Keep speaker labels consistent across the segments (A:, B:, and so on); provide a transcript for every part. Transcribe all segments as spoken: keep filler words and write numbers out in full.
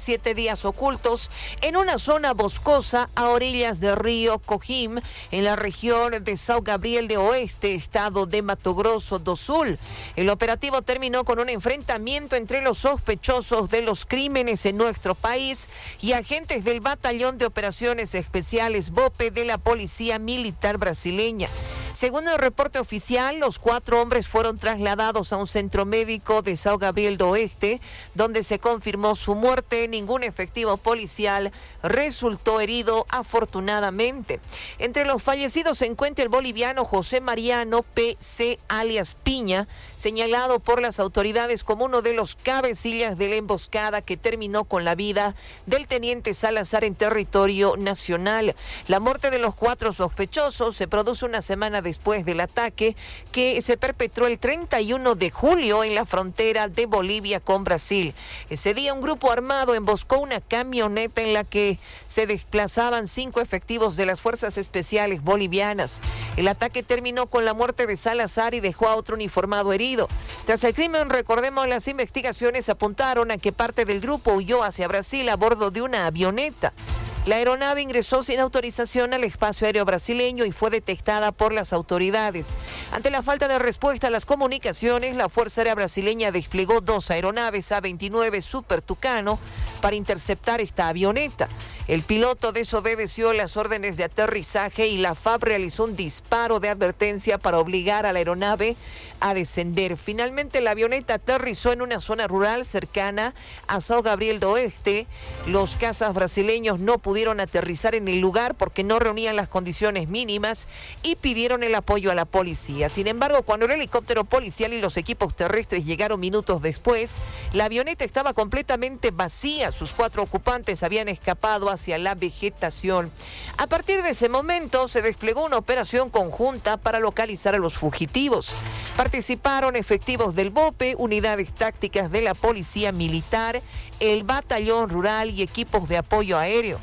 A: siete días ocultos en una zona boscosa a orillas del río Cojim, en la región de São Gabriel de Oeste, estado de Mato Grosso do Sul. El operativo terminó con un enfrentamiento entre los sospechosos de los crímenes en nuestro país y agentes del Batallón de Operaciones Especiales B O P E de la Policía Militar Brasileña. Según el reporte oficial, los cuatro hombres fueron trasladados a un centro médico de São Gabriel do Oeste, donde se confirmó su muerte. Ningún efectivo policial resultó herido, afortunadamente. Entre los fallecidos se encuentra el boliviano José Mariano P C alias Piña, señalado por las autoridades como uno de los cabecillas de la emboscada que terminó con la vida del teniente Salazar en territorio nacional. La muerte de los cuatro sospechosos se produce una semana después del ataque que se perpetró el treinta y uno de julio en la frontera de Bolivia con Brasil. Ese día un grupo armado emboscó una camioneta en la que se desplazaban cinco efectivos de las fuerzas especiales bolivianas. El ataque terminó con la muerte de Salazar y dejó a otro uniformado herido. Tras el crimen, recordemos, las investigaciones apuntaron a que parte del grupo huyó hacia Brasil a bordo de una avioneta. La aeronave ingresó sin autorización al espacio aéreo brasileño y fue detectada por las autoridades. Ante la falta de respuesta a las comunicaciones, la Fuerza Aérea Brasileña desplegó dos aeronaves A veintinueve Super Tucano para interceptar esta avioneta. El piloto desobedeció las órdenes de aterrizaje y la F A B realizó un disparo de advertencia para obligar a la aeronave a descender. Finalmente, la avioneta aterrizó en una zona rural cercana a São Gabriel do Oeste. Los cazas brasileños no pudieron aterrizar en el lugar porque no reunían las condiciones mínimas y pidieron el apoyo a la policía. Sin embargo, cuando el helicóptero policial y los equipos terrestres llegaron minutos después, la avioneta estaba completamente vacía. Sus cuatro ocupantes habían escapado hacia la vegetación. A partir de ese momento se desplegó una operación conjunta para localizar a los fugitivos. Participaron efectivos del B O P E, unidades tácticas de la Policía Militar, el Batallón Rural y equipos de apoyo aéreo.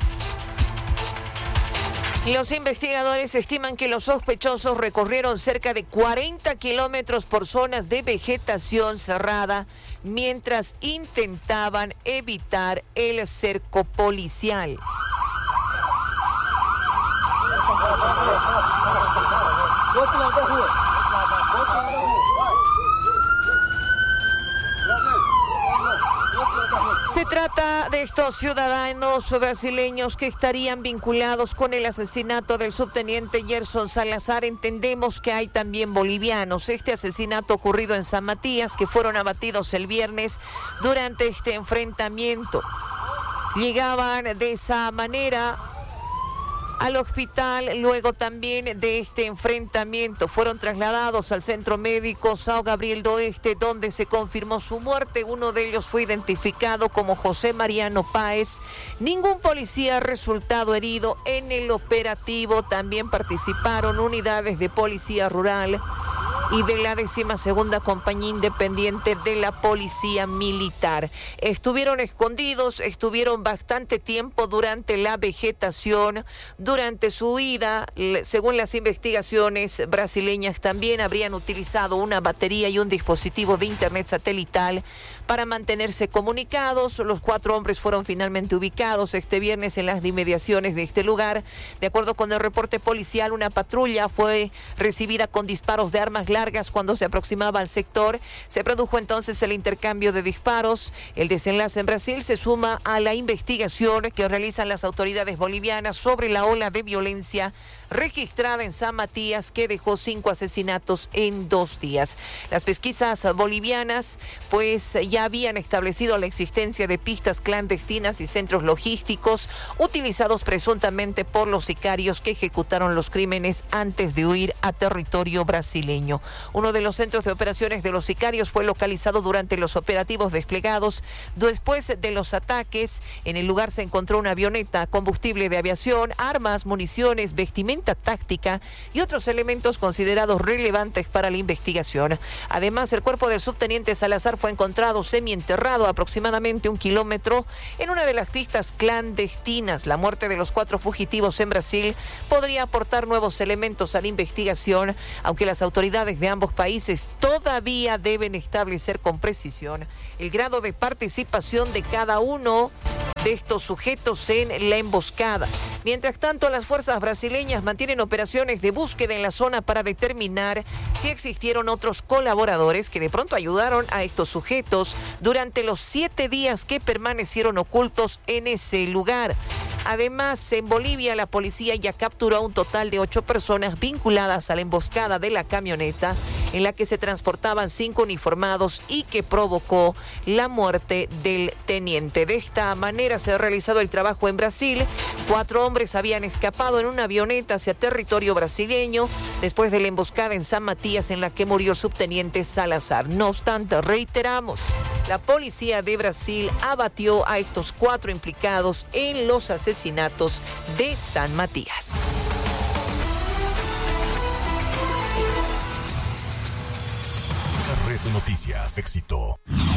A: Los investigadores estiman que los sospechosos recorrieron cerca de cuarenta kilómetros por zonas de vegetación cerrada mientras intentaban evitar el cerco policial. Se trata de estos ciudadanos brasileños que estarían vinculados con el asesinato del subteniente Gerson Salazar. Entendemos que hay también bolivianos. Este asesinato ocurrido en San Matías, que fueron abatidos el viernes durante este enfrentamiento. Llegaban de esa manera al hospital luego también de este enfrentamiento. Fueron trasladados al centro médico São Gabriel do Oeste, donde se confirmó su muerte. Uno de ellos fue identificado como José Mariano Páez. Ningún policía ha resultado herido en el operativo. También participaron unidades de policía rural y de la décima segunda compañía independiente de la Policía Militar. Estuvieron escondidos, estuvieron bastante tiempo durante la vegetación, durante su huida. Según las investigaciones brasileñas, también habrían utilizado una batería y un dispositivo de internet satelital para mantenerse comunicados. Los cuatro hombres fueron finalmente ubicados este viernes en las inmediaciones de este lugar. De acuerdo con el reporte policial, una patrulla fue recibida con disparos de armas largas cuando se aproximaba al sector. Se produjo entonces el intercambio de disparos. El desenlace en Brasil se suma a la investigación que realizan las autoridades bolivianas sobre la ola de violencia registrada en San Matías, que dejó cinco asesinatos en dos días. Las pesquisas bolivianas pues ya habían establecido la existencia de pistas clandestinas y centros logísticos utilizados presuntamente por los sicarios que ejecutaron los crímenes antes de huir a territorio brasileño. Uno de los centros de operaciones de los sicarios fue localizado durante los operativos desplegados después de los ataques. En el lugar se encontró una avioneta, combustible de aviación, armas, municiones, vestimenta táctica y otros elementos considerados relevantes para la investigación. Además, el cuerpo del subteniente Salazar fue encontrado semienterrado a aproximadamente un kilómetro en una de las pistas clandestinas. La muerte de los cuatro fugitivos en Brasil podría aportar nuevos elementos a la investigación, aunque las autoridades de ambos países todavía deben establecer con precisión el grado de participación de cada uno de estos sujetos en la emboscada. Mientras tanto, las fuerzas brasileñas mantienen operaciones de búsqueda en la zona para determinar si existieron otros colaboradores que de pronto ayudaron a estos sujetos durante los siete días que permanecieron ocultos en ese lugar. Además, en Bolivia, la policía ya capturó a un total de ocho personas vinculadas a la emboscada de la camioneta en la que se transportaban cinco uniformados y que provocó la muerte del teniente. De esta manera se ha realizado el trabajo en Brasil. Cuatro hombres habían escapado en una avioneta hacia territorio brasileño después de la emboscada en San Matías en la que murió el subteniente Salazar. No obstante, reiteramos, la policía de Brasil abatió a estos cuatro implicados en los asesinatos de San Matías.
B: Red de Noticias Éxito.